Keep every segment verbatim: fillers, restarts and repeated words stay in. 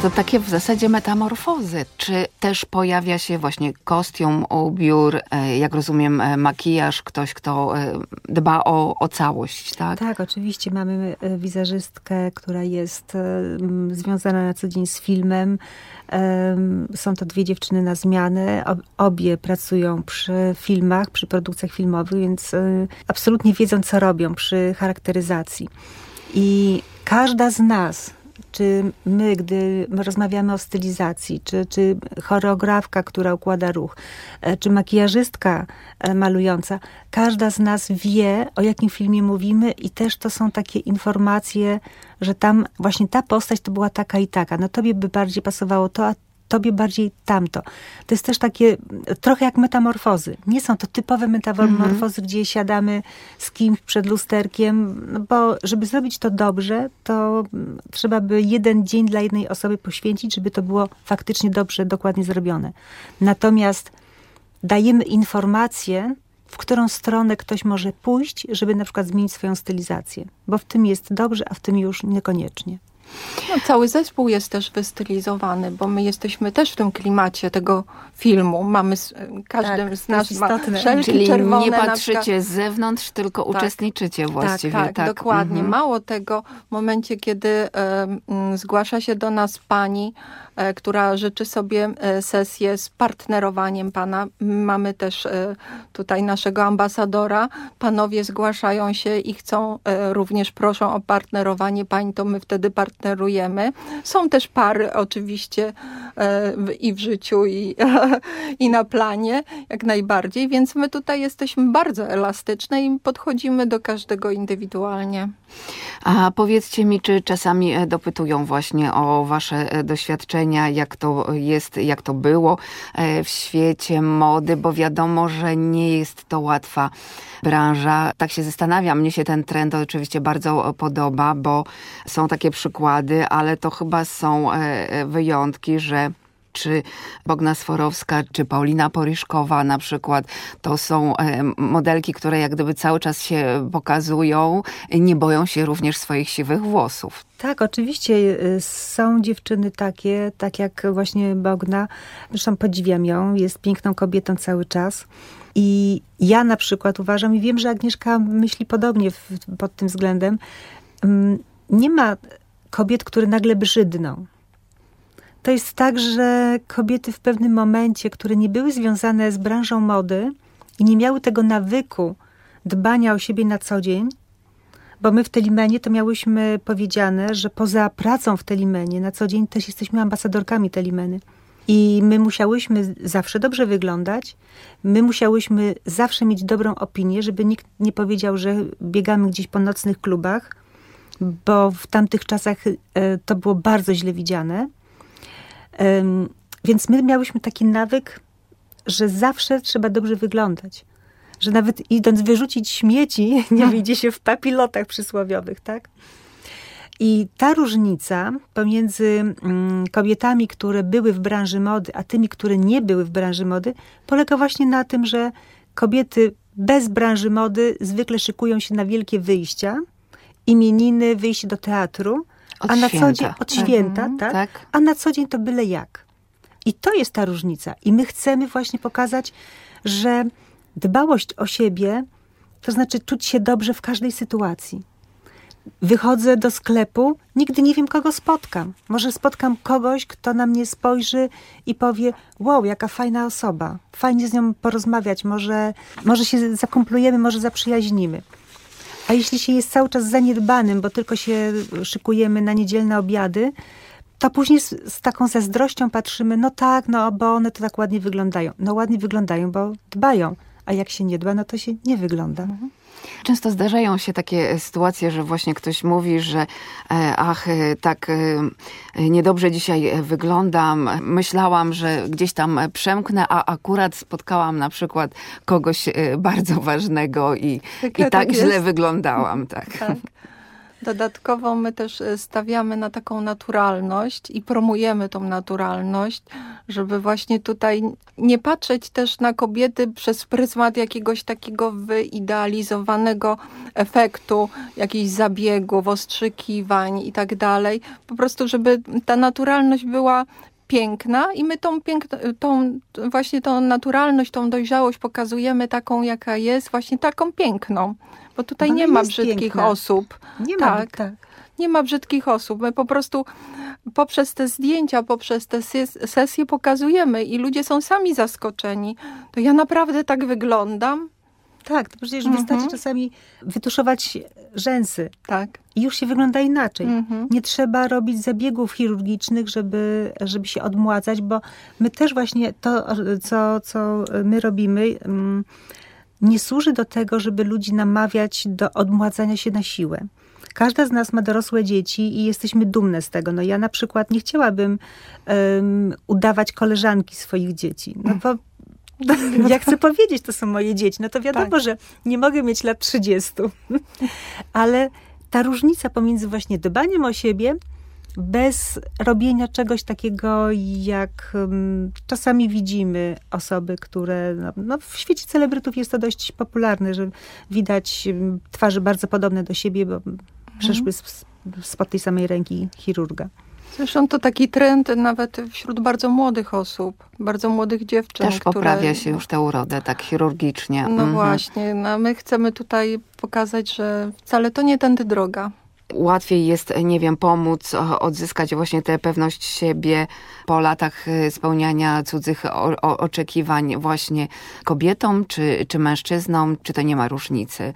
To takie w zasadzie metamorfozy. Czy też pojawia się właśnie kostium, ubiór, jak rozumiem makijaż, ktoś, kto dba o, o całość, tak? Tak, oczywiście mamy wizerzystkę, która jest związana na co dzień z filmem. Są to dwie dziewczyny na zmianę. Obie pracują przy filmach, przy produkcjach filmowych, więc absolutnie wiedzą, co robią przy charakteryzacji. I każda z nas, czy my, gdy rozmawiamy o stylizacji, czy, czy choreografka, która układa ruch, czy makijażystka malująca, każda z nas wie, o jakim filmie mówimy i też to są takie informacje, że tam właśnie ta postać to była taka i taka. No tobie by bardziej pasowało to, a tobie bardziej tamto. To jest też takie trochę jak metamorfozy. Nie są to typowe metamorfozy, mm-hmm. gdzie siadamy z kimś przed lusterkiem, no bo żeby zrobić to dobrze, to trzeba by jeden dzień dla jednej osoby poświęcić, żeby to było faktycznie dobrze, dokładnie zrobione. Natomiast dajemy informację, w którą stronę ktoś może pójść, żeby na przykład zmienić swoją stylizację. Bo w tym jest dobrze, a w tym już niekoniecznie. No, cały zespół jest też wystylizowany, bo my jesteśmy też w tym klimacie tego filmu. Mamy, każdy tak, z nas ma wszelkie Czyli czerwone. nie patrzycie przykład... z zewnątrz, tylko tak. uczestniczycie właściwie. Tak, tak, tak. dokładnie. Mhm. Mało tego, w momencie, kiedy e, m, zgłasza się do nas pani, e, która życzy sobie e, sesję z partnerowaniem pana, mamy też e, tutaj naszego ambasadora. Panowie zgłaszają się i chcą, e, również proszą o partnerowanie pań, to my wtedy partnerujemy. Partnerujemy. Są też pary oczywiście e, w, i w życiu, i, i na planie, jak najbardziej, więc my tutaj jesteśmy bardzo elastyczne i podchodzimy do każdego indywidualnie. A powiedzcie mi, czy czasami dopytują właśnie o wasze doświadczenia, jak to jest, jak to było w świecie mody, bo wiadomo, że nie jest to łatwa branża. Tak się zastanawiam, mnie się ten trend oczywiście bardzo podoba, bo są takie przykłady, ale to chyba są wyjątki, że czy Bogna Sforowska, czy Paulina Poryszkowa na przykład, to są modelki, które jak gdyby cały czas się pokazują, nie boją się również swoich siwych włosów. Tak, oczywiście są dziewczyny takie, tak jak właśnie Bogna. Zresztą podziwiam ją, jest piękną kobietą cały czas. I ja na przykład uważam, i wiem, że Agnieszka myśli podobnie w, pod tym względem, nie ma kobiet, które nagle brzydną. To jest tak, że kobiety w pewnym momencie, które nie były związane z branżą mody i nie miały tego nawyku dbania o siebie na co dzień, bo my w Telimenie to miałyśmy powiedziane, że poza pracą w Telimenie na co dzień też jesteśmy ambasadorkami Telimeny. I my musiałyśmy zawsze dobrze wyglądać, my musiałyśmy zawsze mieć dobrą opinię, żeby nikt nie powiedział, że biegamy gdzieś po nocnych klubach, bo w tamtych czasach to było bardzo źle widziane. Um, więc my miałyśmy taki nawyk, że zawsze trzeba dobrze wyglądać. Że nawet idąc wyrzucić śmieci, nie wyjdzie się w papilotach przysłowiowych, tak? I ta różnica pomiędzy um, kobietami, które były w branży mody, a tymi, które nie były w branży mody, polega właśnie na tym, że kobiety bez branży mody zwykle szykują się na wielkie wyjścia, imieniny, wyjście do teatru, Od a na święta. co dzień, od święta, mhm, tak? tak? A na co dzień to byle jak. I to jest ta różnica. I my chcemy właśnie pokazać, że dbałość o siebie, to znaczy czuć się dobrze w każdej sytuacji. Wychodzę do sklepu, nigdy nie wiem, kogo spotkam. Może spotkam kogoś, kto na mnie spojrzy i powie, wow, jaka fajna osoba. Fajnie z nią porozmawiać, może, może się zakumplujemy, może zaprzyjaźnimy. A jeśli się jest cały czas zaniedbanym, bo tylko się szykujemy na niedzielne obiady, to później z, z taką zazdrością patrzymy, no tak, no bo one to tak ładnie wyglądają. No ładnie wyglądają, bo dbają. A jak się nie dba, no to się nie wygląda. Mhm. Często zdarzają się takie sytuacje, że właśnie ktoś mówi, że ach, tak niedobrze dzisiaj wyglądam. Myślałam, że gdzieś tam przemknę, a akurat spotkałam na przykład kogoś bardzo ważnego i, i tak, tak źle wyglądałam. Tak. tak. Dodatkowo my też stawiamy na taką naturalność i promujemy tą naturalność, żeby właśnie tutaj nie patrzeć też na kobiety przez pryzmat jakiegoś takiego wyidealizowanego efektu, jakichś zabiegów, ostrzykiwań i tak dalej. Po prostu, żeby ta naturalność była piękna i my tą, piękno, tą właśnie tą naturalność, tą dojrzałość pokazujemy taką, jaka jest, właśnie taką piękną. Bo tutaj nie ma brzydkich piękna. osób. Nie ma, tak. tak. Nie ma brzydkich osób. My po prostu poprzez te zdjęcia, poprzez te sesje pokazujemy i ludzie są sami zaskoczeni. To ja naprawdę tak wyglądam? Tak, to przecież Mhm. wystarczy czasami wytuszować rzęsy Tak. i już się wygląda inaczej. Mhm. Nie trzeba robić zabiegów chirurgicznych, żeby, żeby się odmładzać, bo my też właśnie to, co, co my robimy, nie służy do tego, żeby ludzi namawiać do odmładzania się na siłę. Każda z nas ma dorosłe dzieci i jesteśmy dumne z tego. No ja na przykład nie chciałabym um, udawać koleżanki swoich dzieci. No bo ja chcę powiedzieć, to są moje dzieci. No to wiadomo, tak. że nie mogę mieć lat trzydziestu. Ale ta różnica pomiędzy właśnie dbaniem o siebie bez robienia czegoś takiego, jak um, czasami widzimy osoby, które no, no w świecie celebrytów jest to dość popularne, że widać um, twarze bardzo podobne do siebie, bo mhm. przeszły z, spod tej samej ręki chirurga. Zresztą to taki trend nawet wśród bardzo młodych osób, bardzo młodych dziewczyn. Też które... poprawia się już tę urodę tak chirurgicznie. No mhm. właśnie, no my chcemy tutaj pokazać, że wcale to nie tędy droga. Łatwiej jest, nie wiem, pomóc, odzyskać właśnie tę pewność siebie po latach spełniania cudzych o, o, oczekiwań właśnie kobietom czy, czy mężczyznom, czy to nie ma różnicy?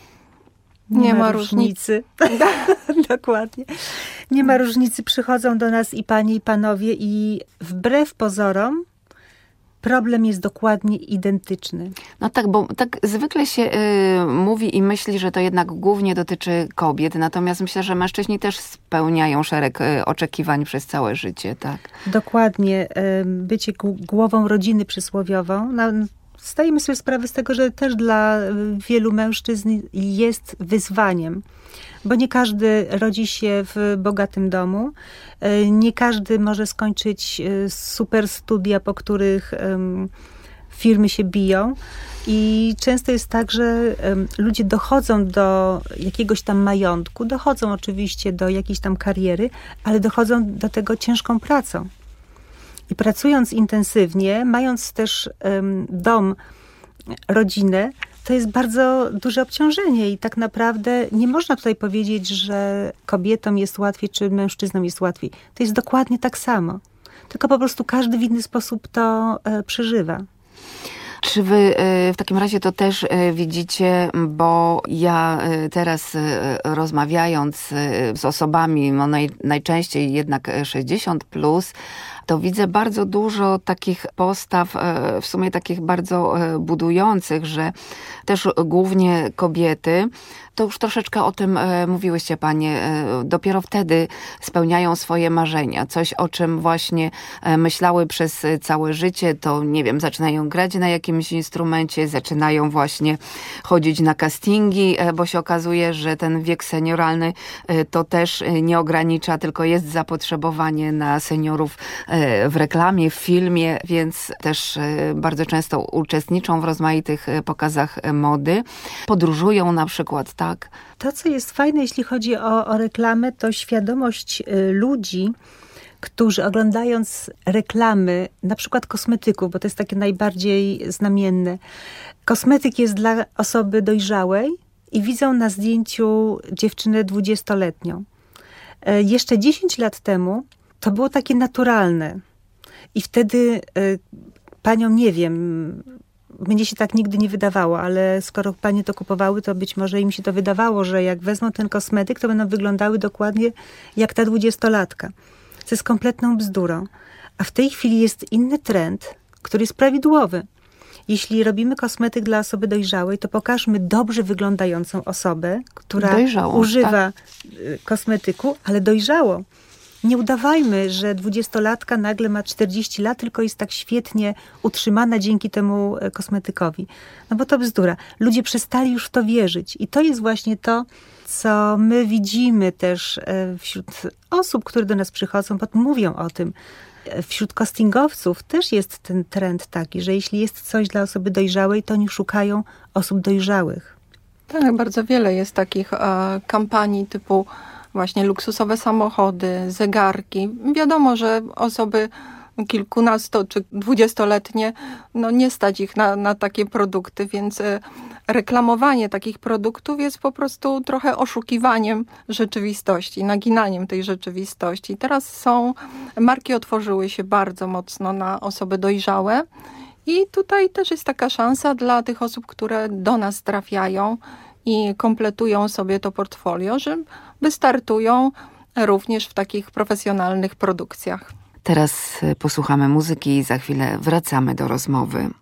Nie, nie ma, ma różnicy. różnicy. Dokładnie. Nie ma różnicy. Przychodzą do nas i panie, i panowie i wbrew pozorom problem jest dokładnie identyczny. No tak, bo tak zwykle się y, mówi i myśli, że to jednak głównie dotyczy kobiet, natomiast myślę, że mężczyźni też spełniają szereg y, oczekiwań przez całe życie, tak? Dokładnie. Y, bycie głową rodziny przysłowiową. No, zdajemy sobie sprawę z tego, że też dla wielu mężczyzn jest wyzwaniem. Bo nie każdy rodzi się w bogatym domu. Nie każdy może skończyć super studia, po których firmy się biją. I często jest tak, że ludzie dochodzą do jakiegoś tam majątku, dochodzą oczywiście do jakiejś tam kariery, ale dochodzą do tego ciężką pracą. I pracując intensywnie, mając też dom, rodzinę, to jest bardzo duże obciążenie i tak naprawdę nie można tutaj powiedzieć, że kobietom jest łatwiej, czy mężczyznom jest łatwiej. To jest dokładnie tak samo. Tylko po prostu każdy w inny sposób to e, przeżywa. Czy wy w takim razie to też widzicie, bo ja teraz rozmawiając z osobami, no naj, najczęściej jednak sześćdziesiąt plus, to widzę bardzo dużo takich postaw, w sumie takich bardzo budujących, że też głównie kobiety, to już troszeczkę o tym mówiłyście panie, dopiero wtedy spełniają swoje marzenia. Coś, o czym właśnie myślały przez całe życie, to nie wiem, zaczynają grać na jakimś instrumencie, zaczynają właśnie chodzić na castingi, bo się okazuje, że ten wiek senioralny to też nie ogranicza, tylko jest zapotrzebowanie na seniorów w reklamie, w filmie, więc też bardzo często uczestniczą w rozmaitych pokazach mody. Podróżują na przykład, tak? To, co jest fajne, jeśli chodzi o, o reklamę, to świadomość ludzi, którzy oglądając reklamy, na przykład kosmetyków, bo to jest takie najbardziej znamienne. Kosmetyk jest dla osoby dojrzałej i widzą na zdjęciu dziewczynę dwudziestoletnią. Jeszcze dziesięć lat temu to było takie naturalne. I wtedy paniom, nie wiem, mnie się tak nigdy nie wydawało, ale skoro panie to kupowały, to być może im się to wydawało, że jak wezmą ten kosmetyk, to będą wyglądały dokładnie jak ta dwudziestolatka. To jest kompletną bzdurą. A w tej chwili jest inny trend, który jest prawidłowy. Jeśli robimy kosmetyk dla osoby dojrzałej, to pokażmy dobrze wyglądającą osobę, która Dojrzałą, używa tak. kosmetyku, ale dojrzało. nie udawajmy, że dwudziestolatka nagle ma czterdzieści lat, tylko jest tak świetnie utrzymana dzięki temu kosmetykowi. No bo to bzdura. Ludzie przestali już w to wierzyć. I to jest właśnie to, co my widzimy też wśród osób, które do nas przychodzą, mówią o tym. Wśród castingowców też jest ten trend taki, że jeśli jest coś dla osoby dojrzałej, to oni szukają osób dojrzałych. Tak, bardzo wiele jest takich e, kampanii typu właśnie luksusowe samochody, zegarki. Wiadomo, że osoby kilkunasto czy dwudziestoletnie, no nie stać ich na, na takie produkty, więc e, reklamowanie takich produktów jest po prostu trochę oszukiwaniem rzeczywistości, naginaniem tej rzeczywistości. Teraz są, marki otworzyły się bardzo mocno na osoby dojrzałe i tutaj też jest taka szansa dla tych osób, które do nas trafiają i kompletują sobie to portfolio, że wystartują również w takich profesjonalnych produkcjach. Teraz posłuchamy muzyki i za chwilę wracamy do rozmowy.